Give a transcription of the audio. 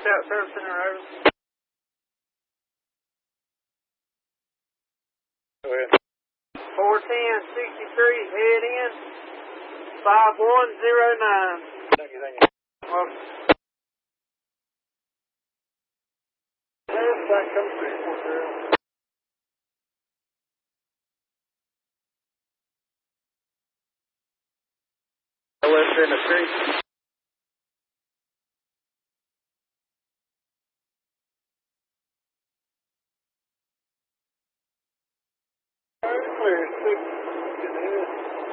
out Service Center, over. Go ahead. 410-63, head in, 5109. Thank you. Welcome. There's back comes 340. Left in the street. Clear, 6. Get ahead.